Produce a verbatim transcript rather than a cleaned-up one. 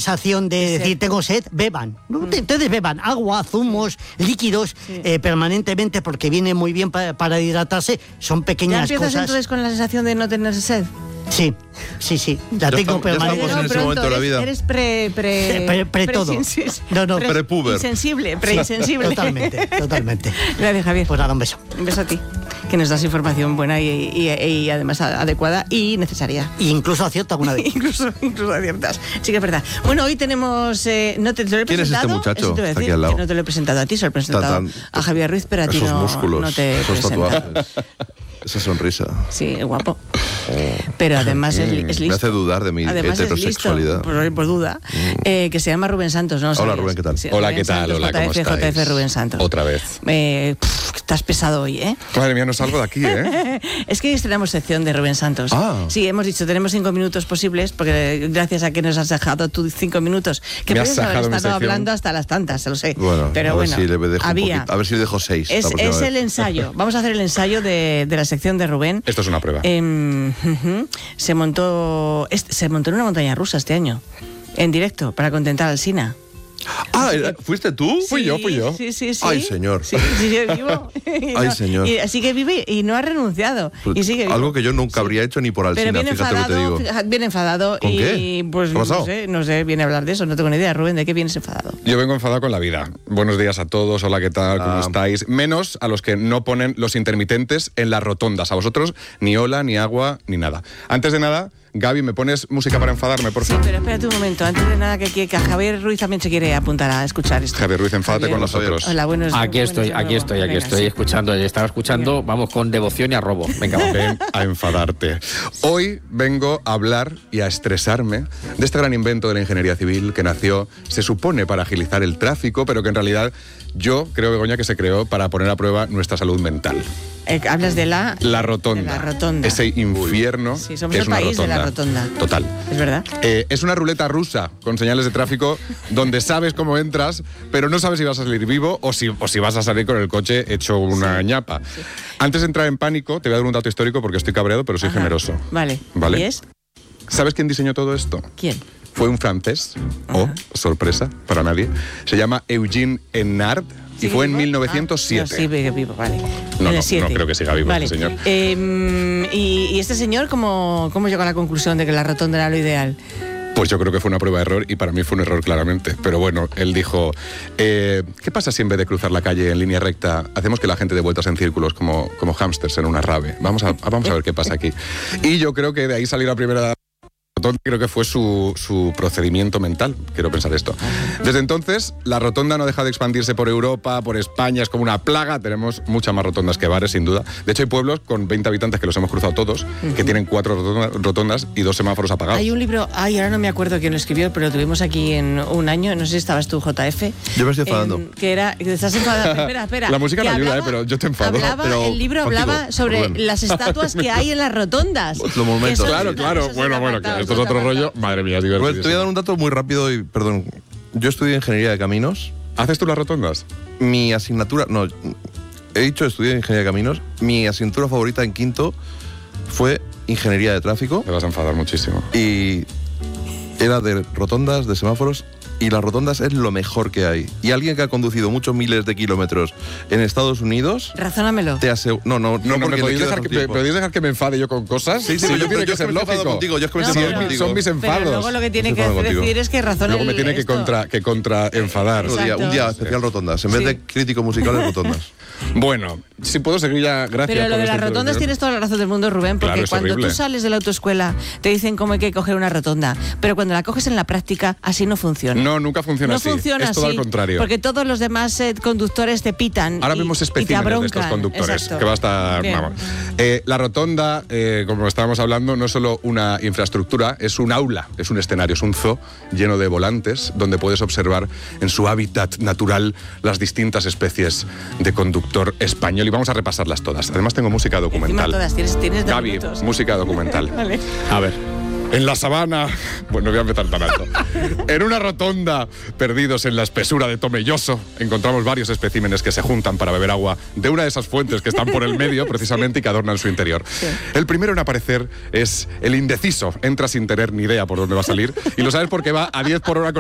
sensación de Sí. decir tengo sed, beban. ¿no? Mm. Entonces beban agua, zumos, líquidos Sí. eh, permanentemente porque viene muy bien pa- para hidratarse. Son ¿Ya pequeñas empiezas cosas. entonces con la sensación de no tener sed? Sí, sí, sí. La Ya tengo estamos- ya permanente. estamos en ese pronto, momento de la eres, vida. Eres pre... pre, Pre- pre todo. presensis- No, no. pre- Prepuber. Insensible, preinsensible. Totalmente, totalmente. Gracias, Javier. Pues nada, un beso. Un beso a ti, que nos das información buena y, y, y además adecuada y necesaria. Y incluso acierto alguna vez. incluso, incluso aciertas. Sí que es verdad. Bueno, hoy tenemos... Eh, no te, te lo he ¿Quién es este presentado. muchacho? Eso te voy a Está decir, aquí al lado. que no te lo he presentado a ti, se lo he presentado Tan, tan- a Javier Ruiz, pero a ti esos no, músculos, no te he esos presentado. tatuajes, esa sonrisa. Sí, es guapo. Pero además es, Mm, es me listo. hace dudar de mi Además es heterosexualidad. listo, por, por duda, eh, que se llama Rubén Santos, ¿no? Hola, ¿Sabías? Rubén, ¿qué tal? Sí, Hola, Rubén ¿qué tal? Santos, Hola, ¿cómo J F, estáis? J F Rubén Santos. Otra vez. Eh, pff, estás pesado hoy, ¿eh? Madre mía, no salgo de aquí, ¿eh? Es que hoy estrenamos sección de Rubén Santos. Ah. Sí, hemos dicho, tenemos cinco minutos posibles, porque gracias a que nos has dejado tú cinco minutos, que Me has puedes haber sajado mi estado sección. hablando hasta las tantas, se lo sé. Bueno, pero a ver bueno, si le dejo un había. poquito- a ver si le dejo seis. Es, la próxima es vez. el ensayo. Vamos a hacer el ensayo de, de la sección de Rubén. Esto es una prueba. Em, ujú. se montó este- se montó en una montaña rusa este año, en directo, para contentar al Sina. Ah, ¿fuiste tú? Fui yo, fui yo. Sí, sí, sí. Ay, señor. Sí, sí, yo vivo. Y Ay, no- señor. Y sigue vive y no ha renunciado. Y sigue vivo. Algo que yo nunca Sí. habría hecho ni por Pero Alsina, viene fíjate lo que te enfadado, digo. fíjate, viene enfadado ¿Con y qué? pues ¿Qué ha no pasado? sé, no sé, viene a hablar de eso, no tengo ni idea. Rubén, ¿de qué vienes enfadado? Yo vengo enfadado con la vida. Buenos días a todos, hola, ¿qué tal? ¿Cómo Ah. estáis? Menos a los que no ponen los intermitentes en las rotondas. A vosotros ni hola, ni agua, ni nada. Antes de nada, Gaby, ¿me pones música para enfadarme, por Sí, favor? pero espérate un momento, antes de nada que, que, que Javier Ruiz también se quiere apuntar a escuchar esto. Javier Ruiz, enfádate Javier. con nosotros. Hola, buenos Aquí buenos estoy, de aquí nuevo. estoy, aquí Venga, estoy sí. escuchando, estaba escuchando, vamos con devoción y arrobo. Venga, vamos. Ven a enfadarte. Hoy vengo a hablar y a estresarme de este gran invento de la ingeniería civil que nació, se supone, para agilizar el tráfico, pero que en realidad yo creo, Begoña, que se creó para poner a prueba nuestra salud mental. Eh, hablas de la... La rotonda. De la rotonda. Ese infierno Sí, somos que el es una país de rotonda. la rotonda. Total. ¿Es verdad? Eh, es una ruleta rusa con señales de tráfico donde sabes cómo entras, pero no sabes si vas a salir vivo o si, o si vas a salir con el coche hecho una ñapa. Antes de entrar en pánico, te voy a dar un dato histórico porque estoy cabreado, pero soy Ajá. generoso. Vale. ¿Vale? ¿Y es? ¿Sabes quién diseñó todo esto? ¿Quién? Fue un francés, o, sorpresa para nadie, se llama Eugene Enard y ¿Sigue fue en vivo? mil novecientos siete. Ah, no, sí, vive vivo, vale. No, En el no, siete. no creo que siga vivo Vale. este señor. Eh, y, y este señor cómo, cómo llegó a la conclusión de que la rotonda era lo ideal? Pues yo creo que fue una prueba de error y para mí fue un error claramente. Pero bueno, él dijo, eh, ¿qué pasa si en vez de cruzar la calle en línea recta hacemos que la gente dé vueltas en círculos como, como hámsters en una rave? Vamos a, vamos a ver qué pasa aquí. Y yo creo que de ahí salió la primera... Creo que fue su, su procedimiento mental, quiero pensar esto. Desde entonces, la rotonda no deja de expandirse por Europa, por España, es como una plaga. Tenemos muchas más rotondas que bares, sin duda. De hecho, hay pueblos con veinte habitantes que los hemos cruzado todos, que tienen cuatro rotonda- rotondas y dos semáforos apagados. Hay un libro, ay, ahora no me acuerdo quién lo escribió, pero lo tuvimos aquí en un año, no sé si estabas tú, J F. Yo me estoy enfadando. em, que era, que estás enfadado. Espera, espera. La música que no ayuda, hablaba- eh, pero yo te enfado. hablaba- Pero el libro contigo, hablaba sobre Rubén. las estatuas que hay en las rotondas. Los monumentos. Que son- Claro, eso claro. sí Bueno, te ha bueno, que faltado, esto es eso te ha otro rollo. faltado. Madre mía, es Rubén, divertido. te voy a dar un dato muy rápido y, perdón, yo estudié ingeniería de caminos. ¿Haces tú las rotondas? Mi asignatura, no, he dicho estudié ingeniería de caminos. Mi asignatura favorita en quinto fue ingeniería de tráfico Te vas a enfadar muchísimo. y era de rotondas, de semáforos. Y las rotondas es lo mejor que hay. Y alguien que ha conducido muchos miles de kilómetros en Estados Unidos, Razónamelo. te aseguro... No, no, No, no, ¿me porque le podéis quiero dejar, dar que, un tiempo. ¿podéis dejar que me enfade yo con cosas? Sí, sí, yo pero yo- tiene pero yo que es que ser me estoy enfadando lógico. contigo, yo es que me No, estoy pero- enfadando contigo. son mis Pero enfados. luego lo que tiene Estoy que enfadado contigo. decir es que razona Luego me el- tiene que esto. contra, que contra enfadar. Otro día, Exacto. un día especial rotondas, en vez Sí. de crítico musical en rotondas. Bueno, si puedo seguir ya, gracias. Pero lo por de esta las rotondas introducción. tienes toda la razón del mundo, Rubén, porque Claro, es cuando horrible. tú sales de la autoescuela te dicen cómo hay que coger una rotonda, pero cuando la coges en la práctica así no funciona. No, nunca funciona no así. funciona es todo así, al contrario. porque todos los demás eh, conductores te pitan. Ahora y, vemos y te especímenes de estos abroncan. conductores, Exacto. que va a estar... Bien. vamos. Eh, la rotonda, eh, como estábamos hablando, no es solo una infraestructura, es un aula, es un escenario, es un zoo lleno de volantes donde puedes observar en su hábitat natural las distintas especies de conductor español. Y vamos a repasarlas todas. Además tengo música Encima documental. todas, tienes, tienes dos Gaby, minutos. música documental. Vale. A ver. En la sabana, bueno, no voy a empezar tan alto. En una rotonda, perdidos en la espesura de Tomelloso, encontramos varios especímenes que se juntan para beber agua de una de esas fuentes que están por el medio, precisamente, y que adornan su interior. El primero en aparecer es el indeciso. Entra sin tener ni idea por dónde va a salir y lo sabes porque va a diez por hora con